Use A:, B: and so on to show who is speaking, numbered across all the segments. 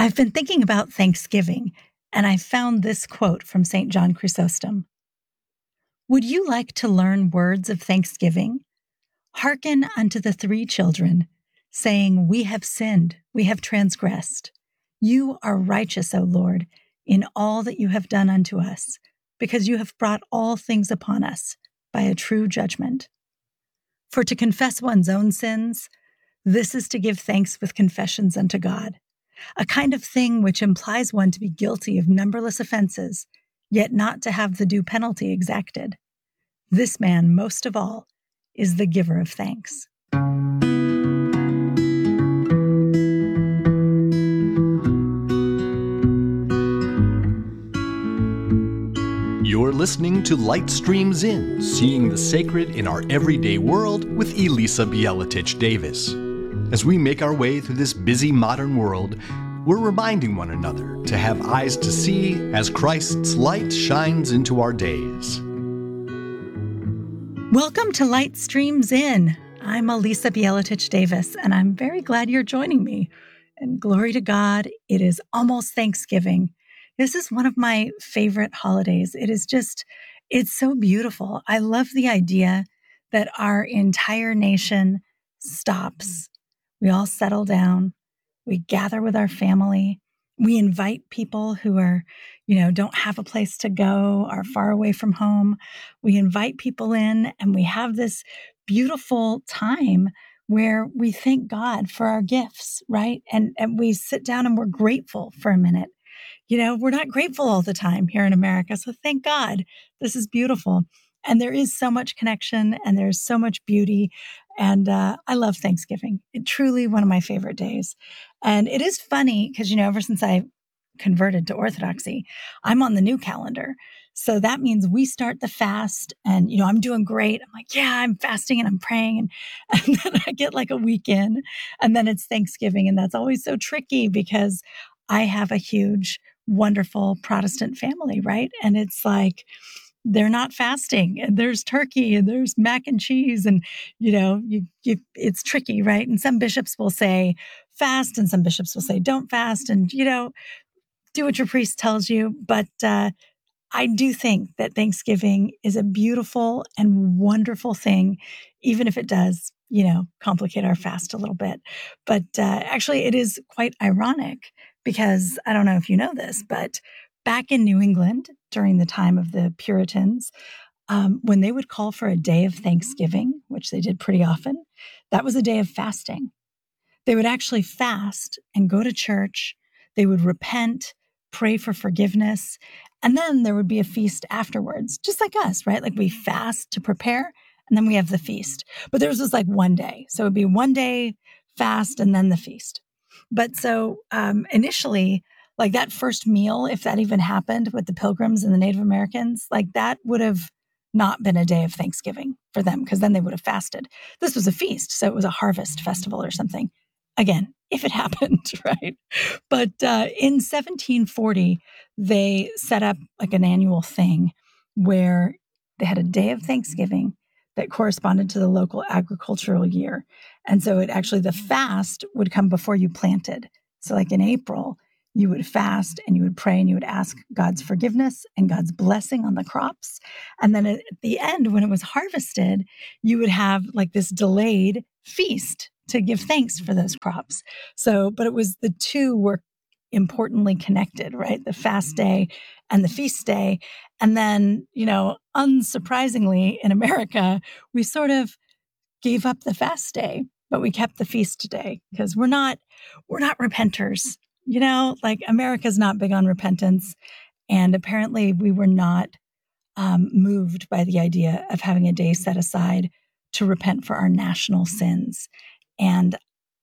A: I've been thinking about Thanksgiving, and I found this quote from St. John Chrysostom. Would you like to learn words of thanksgiving? Hearken unto the three children, saying, We have sinned, we have transgressed. You are righteous, O Lord, in all that you have done unto us, because you have brought all things upon us by a true judgment. For to confess one's own sins, this is to give thanks with confessions unto God, a kind of thing which implies one to be guilty of numberless offenses, yet not to have the due penalty exacted. This man, most of all, is the giver of thanks.
B: You're listening to Light Streams In, Seeing the Sacred in Our Everyday World with Elisa Bielatich Davis. As we make our way through this busy modern world, we're reminding one another to have eyes to see as Christ's light shines into our days.
A: Welcome to Light Streams In. I'm Elisa Bielatich Davis, and I'm very glad you're joining me. And glory to God, it is almost Thanksgiving. This is one of my favorite holidays. It's so beautiful. I love the idea that our entire nation stops. We all settle down. We gather with our family. We invite people who are, don't have a place to go, are far away from home. We invite people in and we have this beautiful time where we thank God for our gifts, right? And we sit down and we're grateful for a minute. We're not grateful all the time here in America. So thank God. This is beautiful. And there is so much connection and there's so much beauty. And I love Thanksgiving. It's truly one of my favorite days. And it is funny because, ever since I converted to Orthodoxy, I'm on the new calendar. So that means we start the fast and, I'm doing great. I'm like, yeah, I'm fasting and I'm praying. And then I get like a weekend and then it's Thanksgiving. And that's always so tricky because I have a huge, wonderful Protestant family, right? And it's like, they're not fasting and there's turkey and there's mac and cheese and, it's tricky, right? And some bishops will say fast and some bishops will say don't fast and, do what your priest tells you. But I do think that Thanksgiving is a beautiful and wonderful thing, even if it does, complicate our fast a little bit. But actually, it is quite ironic because I don't know if you know this, but back in New England during the time of the Puritans, when they would call for a day of Thanksgiving, which they did pretty often, that was a day of fasting. They would actually fast and go to church. They would repent, pray for forgiveness, and then there would be a feast afterwards, just like us, right? Like we fast to prepare, and then we have the feast. But theirs was like one day. So it would be one day fast and then the feast. But so initially, like that first meal, if that even happened with the Pilgrims and the Native Americans, like that would have not been a day of Thanksgiving for them because then they would have fasted. This was a feast. So it was a harvest festival or something. Again, if it happened, right? But in 1740, they set up like an annual thing where they had a day of Thanksgiving that corresponded to the local agricultural year. And so the fast would come before you planted. So like in April, you would fast and you would pray and you would ask God's forgiveness and God's blessing on the crops. And then at the end, when it was harvested, you would have like this delayed feast to give thanks for those crops. So, but the two were importantly connected, right? The fast day and the feast day. And then, unsurprisingly in America, we sort of gave up the fast day, but we kept the feast day because we're not repenters. Like America's not big on repentance. And apparently we were not moved by the idea of having a day set aside to repent for our national sins. And,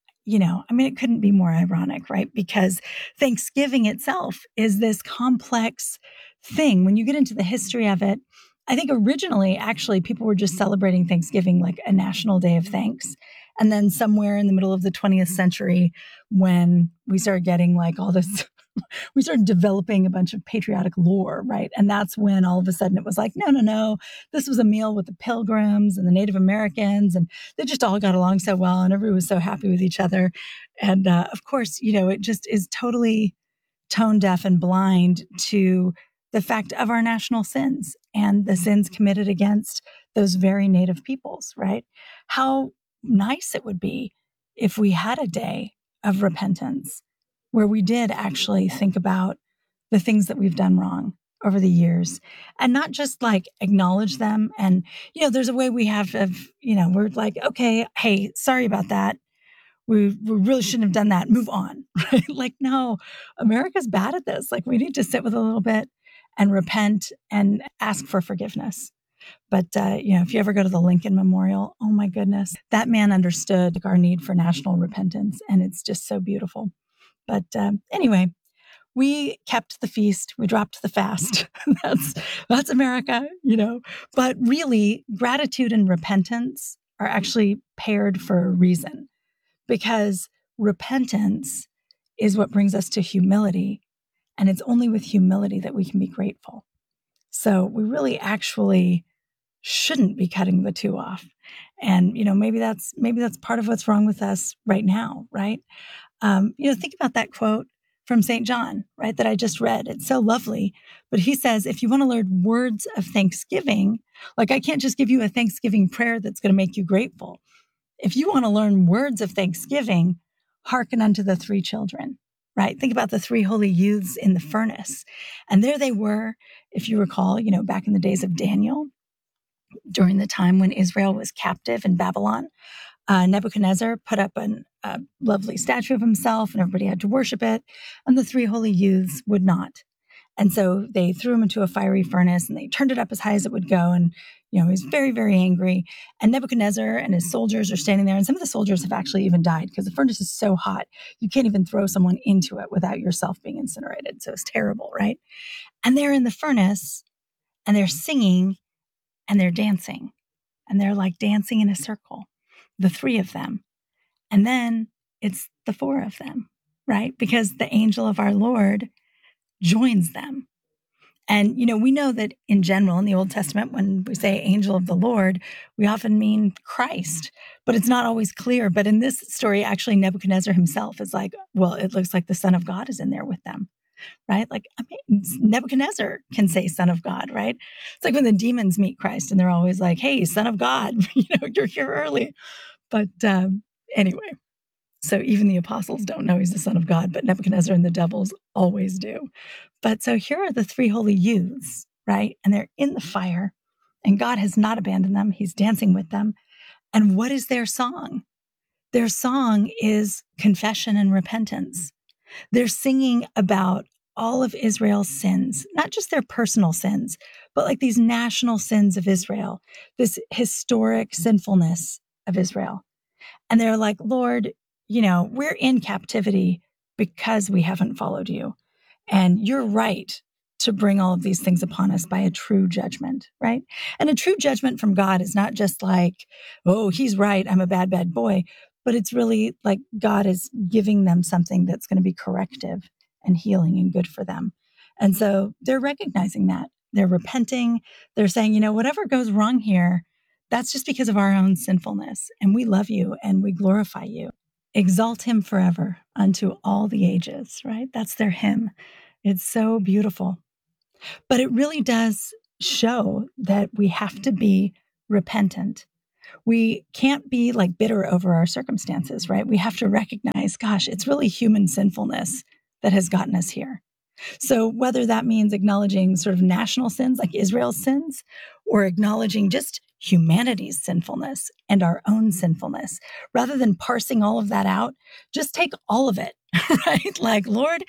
A: it couldn't be more ironic, right? Because Thanksgiving itself is this complex thing. When you get into the history of it, I think originally, actually, people were just celebrating Thanksgiving like a national day of thanks. And then somewhere in the middle of the 20th century, when we started getting like all this, we started developing a bunch of patriotic lore, right? And that's when all of a sudden it was like, no, this was a meal with the Pilgrims and the Native Americans, and they just all got along so well, and everybody was so happy with each other. And of course, it just is totally tone deaf and blind to the fact of our national sins and the sins committed against those very native peoples, right? How nice it would be if we had a day of repentance where we did actually think about the things that we've done wrong over the years and not just like acknowledge them. And, there's a way we have of, we're like, okay, hey, sorry about that. We really shouldn't have done that. Move on, right? Like, no, America's bad at this. Like, we need to sit with a little bit and repent and ask for forgiveness. But, if you ever go to the Lincoln Memorial, oh my goodness, that man understood our need for national repentance. And it's just so beautiful. But anyway, we kept the feast. We dropped the fast. that's America, But really, gratitude and repentance are actually paired for a reason. Because repentance is what brings us to humility. And it's only with humility that we can be grateful. So we really actually shouldn't be cutting the two off. And, maybe that's part of what's wrong with us right now, right? Think about that quote from St. John, right, that I just read. It's so lovely. But he says, if you want to learn words of thanksgiving, like I can't just give you a Thanksgiving prayer that's going to make you grateful. If you want to learn words of thanksgiving, hearken unto the three children, right? Think about the three holy youths in the furnace. And there they were, if you recall, back in the days of Daniel, during the time when Israel was captive in Babylon. Nebuchadnezzar put up a lovely statue of himself and everybody had to worship it. And the three holy youths would not. And so they threw him into a fiery furnace and they turned it up as high as it would go. And, he was very, very angry. And Nebuchadnezzar and his soldiers are standing there. And some of the soldiers have actually even died because the furnace is so hot, you can't even throw someone into it without yourself being incinerated. So it's terrible, right? And they're in the furnace and they're singing and they're dancing. And they're like dancing in a circle, the three of them. And then it's the four of them, right? Because the angel of our Lord joins them. And, we know that in general, in the Old Testament, when we say angel of the Lord, we often mean Christ, but it's not always clear. But in this story, actually, Nebuchadnezzar himself is like, well, it looks like the Son of God is in there with them, right? Like, Nebuchadnezzar can say Son of God, right? It's like when the demons meet Christ and they're always like, hey, Son of God, you're here early. But anyway, so even the apostles don't know he's the Son of God, but Nebuchadnezzar and the devils always do. But so here are the three holy youths, right? And they're in the fire, and God has not abandoned them. He's dancing with them. And what is their song? Their song is confession and repentance. They're singing about all of Israel's sins, not just their personal sins, but like these national sins of Israel, this historic sinfulness of Israel. And they're like, Lord, we're in captivity because we haven't followed you. And you're right to bring all of these things upon us by a true judgment, right? And a true judgment from God is not just like, oh, he's right, I'm a bad, bad boy. But it's really like God is giving them something that's going to be corrective and healing and good for them. And so they're recognizing that. They're repenting. They're saying, whatever goes wrong here, that's just because of our own sinfulness. And we love you and we glorify you. Exalt him forever unto all the ages, right? That's their hymn. It's so beautiful. But it really does show that we have to be repentant. We can't be like bitter over our circumstances, right? We have to recognize, gosh, it's really human sinfulness that has gotten us here. So whether that means acknowledging sort of national sins like Israel's sins, or acknowledging just humanity's sinfulness and our own sinfulness, rather than parsing all of that out, just take all of it, right? Like, Lord,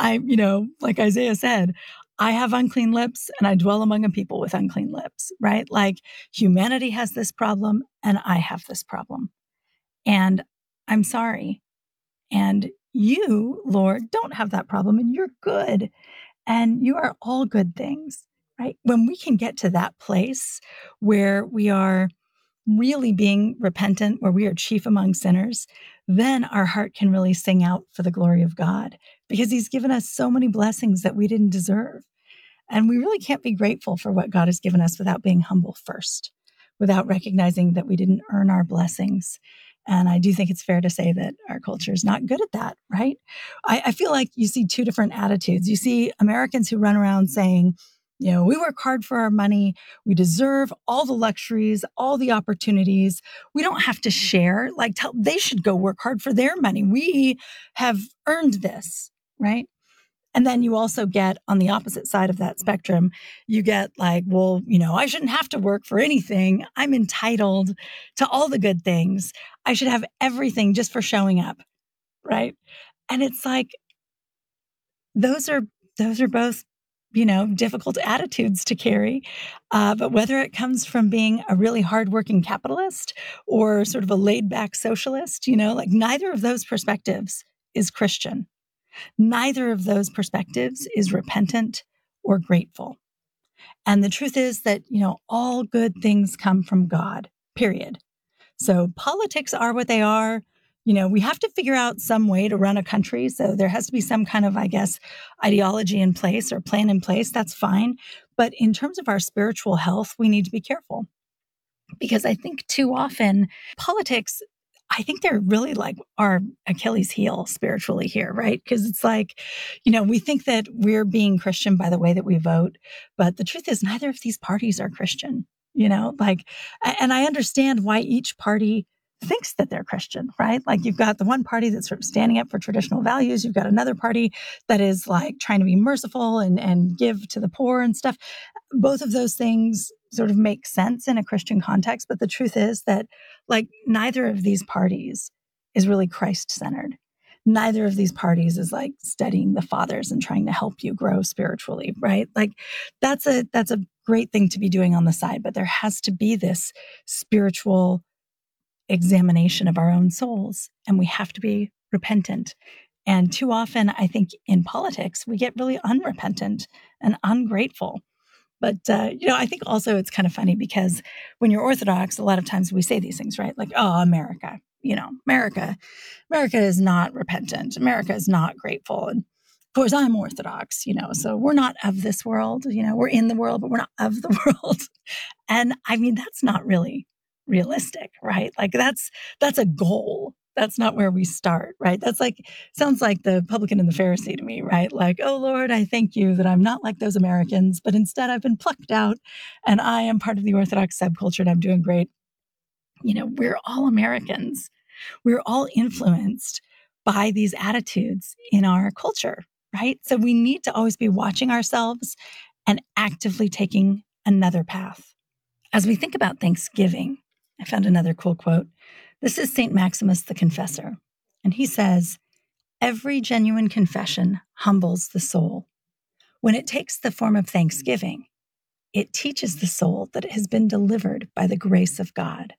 A: like Isaiah said, I have unclean lips and I dwell among a people with unclean lips, right? Like humanity has this problem and I have this problem. And I'm sorry. And you, Lord, don't have that problem and you're good. And you are all good things, right? When we can get to that place where we are really being repentant, where we are chief among sinners, then our heart can really sing out for the glory of God because he's given us so many blessings that we didn't deserve. And we really can't be grateful for what God has given us without being humble first, without recognizing that we didn't earn our blessings And I do think it's fair to say that our culture is not good at that, right? I feel like you see two different attitudes. You see Americans who run around saying, we work hard for our money. We deserve all the luxuries, all the opportunities. We don't have to share. They should go work hard for their money. We have earned this, right? And then you also get on the opposite side of that spectrum, you get I shouldn't have to work for anything. I'm entitled to all the good things. I should have everything just for showing up, right? And it's like, those are both, difficult attitudes to carry. But whether it comes from being a really hardworking capitalist or sort of a laid back socialist, neither of those perspectives is Christian. Neither of those perspectives is repentant or grateful. And the truth is that, all good things come from God, period. So politics are what they are. We have to figure out some way to run a country. So there has to be some kind of, ideology in place or plan in place. That's fine. But in terms of our spiritual health, we need to be careful. Because I think too often politics, I think they're really our Achilles heel spiritually here, right? Because it's we think that we're being Christian by the way that we vote. But the truth is neither of these parties are Christian, and I understand why each party thinks that they're Christian, right? You've got the one party that's sort of standing up for traditional values. You've got another party that is trying to be merciful and give to the poor and stuff. Both of those things sort of make sense in a Christian context. But the truth is that neither of these parties is really Christ-centered. Neither of these parties is studying the fathers and trying to help you grow spiritually, right? That's a great thing to be doing on the side, but there has to be this spiritual examination of our own souls, and we have to be repentant. And too often, I think in politics, we get really unrepentant and ungrateful. But, I think also it's kind of funny because when you're Orthodox, a lot of times we say these things, right? America, America is not repentant. America is not grateful. And of course, I'm Orthodox, so we're not of this world, we're in the world, but we're not of the world. And that's not really realistic, right? That's a goal. That's not where we start, right? That's sounds like the publican and the Pharisee to me, right? Oh Lord, I thank you that I'm not like those Americans, but instead I've been plucked out and I am part of the Orthodox subculture and I'm doing great. We're all Americans. We're all influenced by these attitudes in our culture, right? So we need to always be watching ourselves and actively taking another path. As we think about Thanksgiving, I found another cool quote. This is St. Maximus the Confessor, and he says, "Every genuine confession humbles the soul. When it takes the form of thanksgiving, it teaches the soul that it has been delivered by the grace of God."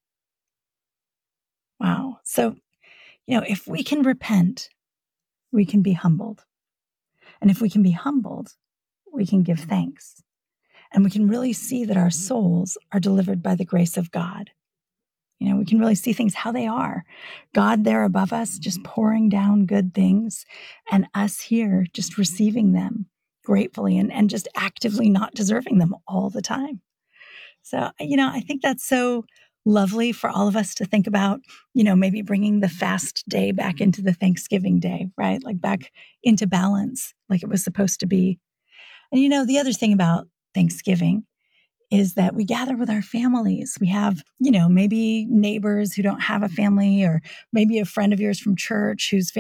A: Wow. So, if we can repent, we can be humbled. And if we can be humbled, we can give thanks. And we can really see that our souls are delivered by the grace of God. We can really see things how they are. God there above us just pouring down good things, and us here just receiving them gratefully and just actively not deserving them all the time. So, I think that's so lovely for all of us to think about, maybe bringing the fast day back into the Thanksgiving day, right? Back into balance like it was supposed to be. And, the other thing about Thanksgiving is that we gather with our families. We have, maybe neighbors who don't have a family, or maybe a friend of yours from church whose